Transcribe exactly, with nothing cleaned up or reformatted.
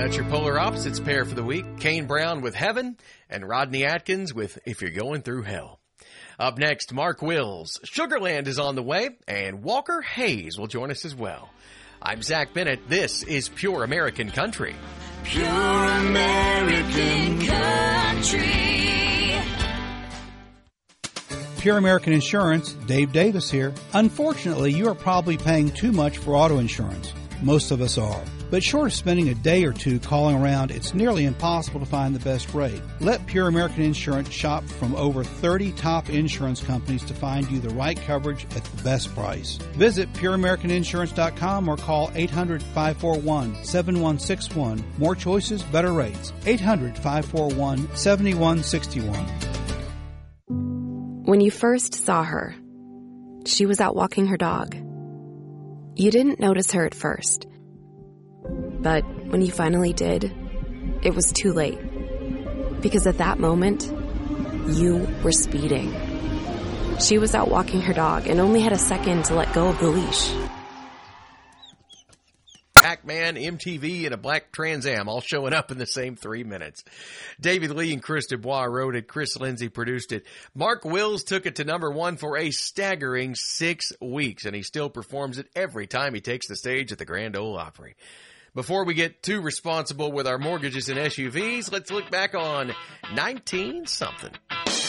that's your Polar Opposites pair for the week. Kane Brown with Heaven and Rodney Atkins with If You're Going Through Hell. Up next, Mark Wills. Sugarland is on the way, and Walker Hayes will join us as well. I'm Zach Bennett. This is Pure American Country. Pure American Country. Pure American Insurance, Dave Davis here. Unfortunately, you are probably paying too much for auto insurance. Most of us are. But short of spending a day or two calling around, it's nearly impossible to find the best rate. Let Pure American Insurance shop from over thirty top insurance companies to find you the right coverage at the best price. Visit pure american insurance dot com or call eight hundred, five four one, seven one six one. More choices, better rates. eight hundred, five four one, seven one six one. When you first saw her, she was out walking her dog. You didn't notice her at first. But when you finally did, it was too late. Because at that moment, you were speeding. She was out walking her dog and only had a second to let go of the leash. Pac-Man, M T V, and a black Trans Am all showing up in the same three minutes. David Lee and Chris Dubois wrote it. Chris Lindsay produced it. Mark Wills took it to number one for a staggering six weeks, and he still performs it every time he takes the stage at the Grand Ole Opry. Before we get too responsible with our mortgages and S U Vs, let's look back on nineteen something.